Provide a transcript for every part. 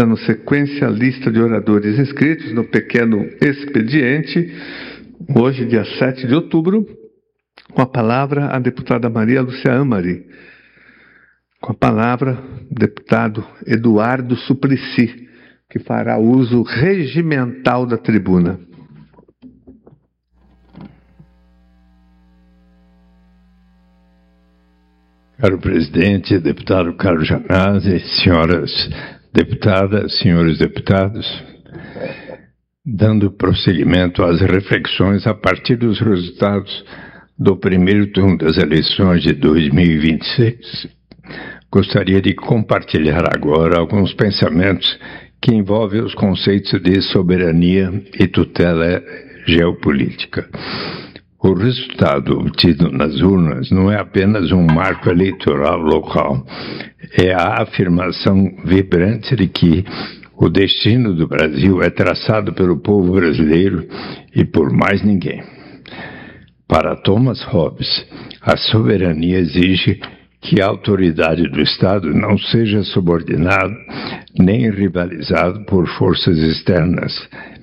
Dando sequência à lista de oradores inscritos no pequeno expediente, hoje, dia 7 de outubro, com a palavra a deputada Maria Lúcia Amari. Com a palavra, o deputado Eduardo Suplicy, que fará uso regimental da tribuna. Caro presidente, deputado Carlos Janazzi, senhoras deputadas, senhores deputados, dando prosseguimento às reflexões a partir dos resultados do primeiro turno das eleições de 2026, gostaria de compartilhar agora alguns pensamentos que envolvem os conceitos de soberania e tutela geopolítica. O resultado obtido nas urnas não é apenas um marco eleitoral local, é a afirmação vibrante de que o destino do Brasil é traçado pelo povo brasileiro e por mais ninguém. Para Thomas Hobbes, a soberania exige que a autoridade do Estado não seja subordinada nem rivalizada por forças externas.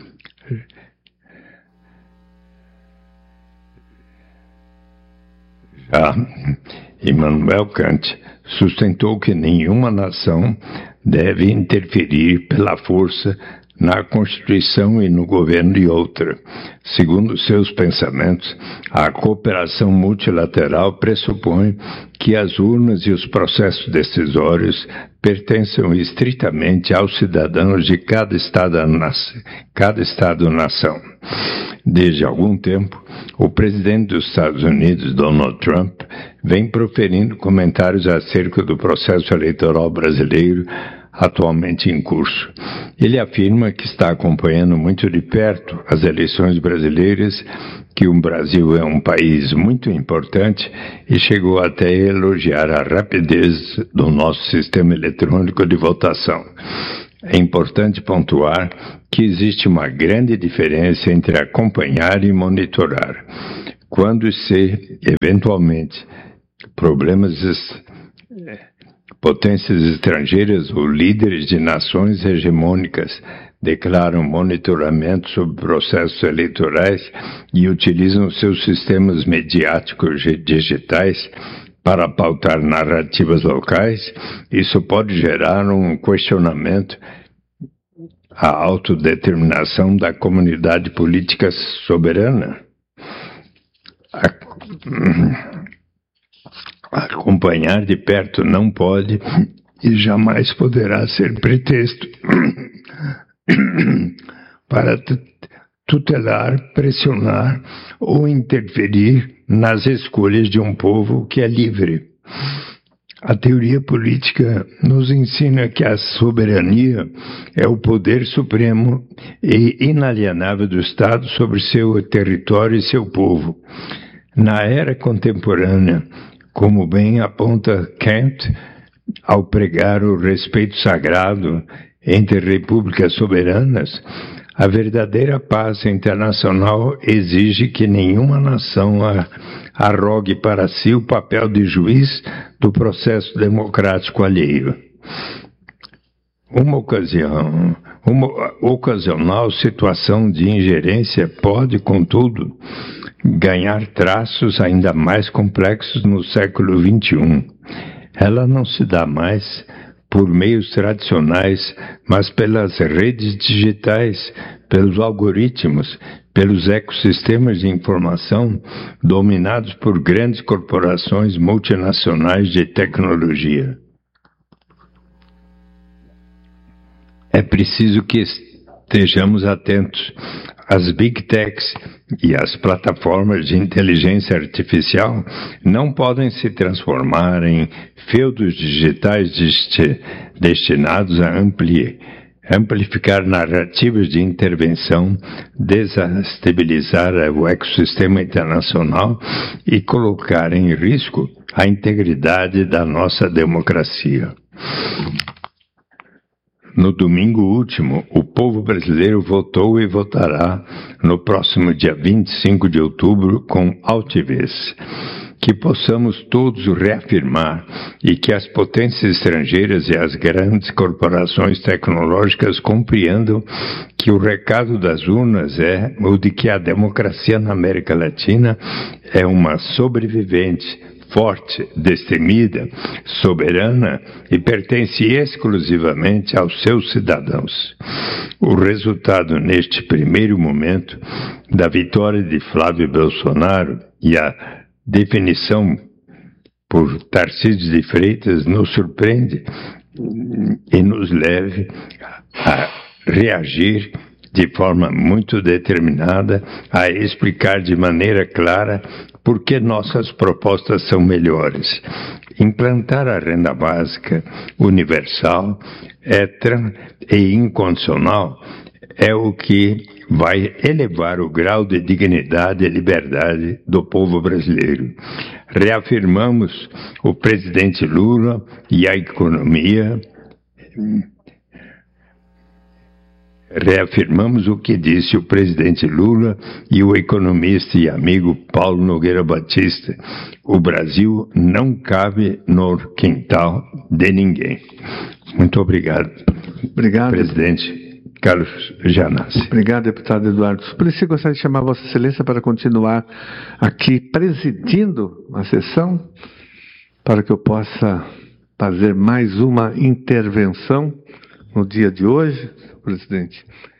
Já Immanuel Kant sustentou que nenhuma nação deve interferir pela força na Constituição e no governo de outra. Segundo seus pensamentos, a cooperação multilateral pressupõe que as urnas e os processos decisórios pertencem estritamente aos cidadãos de cada Estado-nação. Desde algum tempo, o presidente dos Estados Unidos, Donald Trump, vem proferindo comentários acerca do processo eleitoral brasileiro atualmente em curso. Ele afirma que está acompanhando muito de perto as eleições brasileiras, que o Brasil é um país muito importante e chegou até a elogiar a rapidez do nosso sistema eletrônico de votação. É importante pontuar que existe uma grande diferença entre acompanhar e monitorar. Quando se, eventualmente, potências estrangeiras ou líderes de nações hegemônicas declaram monitoramento sobre processos eleitorais e utilizam seus sistemas mediáticos digitais para pautar narrativas locais, isso pode gerar um questionamento à autodeterminação da comunidade política soberana. Acompanhar de perto não pode e jamais poderá ser pretexto para tutelar, pressionar ou interferir nas escolhas de um povo que é livre. A teoria política nos ensina que a soberania é o poder supremo e inalienável do Estado sobre seu território e seu povo. Na era contemporânea, como bem aponta Kant, ao pregar o respeito sagrado entre repúblicas soberanas, a verdadeira paz internacional exige que nenhuma nação arrogue para si o papel de juiz do processo democrático alheio. Uma ocasional situação de ingerência pode, contudo, ganhar traços ainda mais complexos no século XXI. Ela não se dá mais por meios tradicionais, mas pelas redes digitais, pelos algoritmos, pelos ecossistemas de informação dominados por grandes corporações multinacionais de tecnologia. É preciso que estejamos atentos. As Big Techs e as plataformas de inteligência artificial não podem se transformar em feudos digitais destinados a amplificar narrativas de intervenção, desestabilizar o ecossistema internacional e colocar em risco a integridade da nossa democracia. No domingo último, o povo brasileiro votou e votará no próximo dia 25 de outubro com altivez. Que que possamos todos reafirmar e que as potências estrangeiras e as grandes corporações tecnológicas compreendam que o recado das urnas é o de que a democracia na América Latina é uma sobrevivente, forte, destemida, soberana e pertence exclusivamente aos seus cidadãos. O resultado neste primeiro momento da vitória de Flávio Bolsonaro e a definição por Tarcísio de Freitas nos surpreende e nos leve a reagir de forma muito determinada, a explicar de maneira clara por que nossas propostas são melhores. Implantar a renda básica universal e incondicional é o que vai elevar o grau de dignidade e liberdade do povo brasileiro. Reafirmamos o presidente Lula e a economia. Reafirmamos o que disse o presidente Lula e o economista e amigo Paulo Nogueira Batista: o Brasil não cabe no quintal de ninguém. Muito obrigado. Obrigado, presidente Carlos Janassi. Obrigado, deputado Eduardo Suplicy. Gostaria de chamar Vossa Excelência para continuar aqui presidindo a sessão, para que eu possa fazer mais uma intervenção no dia de hoje, presidente.